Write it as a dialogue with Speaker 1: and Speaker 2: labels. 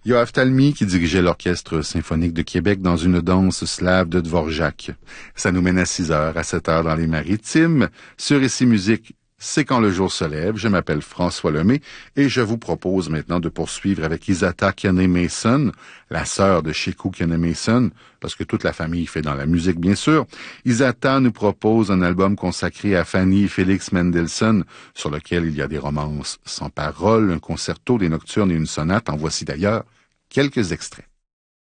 Speaker 1: Yoav Talmy qui dirigeait l'Orchestre symphonique de Québec dans une danse slave de Dvorak. Ça nous mène à 6h, à 7h dans les Maritimes. Sur Ici Musique, c'est quand le jour se lève. Je m'appelle François Lemay et je vous propose maintenant de poursuivre avec Isata Kiane-Mason, la sœur de Sheku Kiane-Mason, parce que toute la famille fait dans la musique, bien sûr. Isata nous propose un album consacré à Fanny Félix Mendelssohn, sur lequel il y a des romances sans paroles, un concerto, des nocturnes et une sonate. En voici d'ailleurs quelques extraits.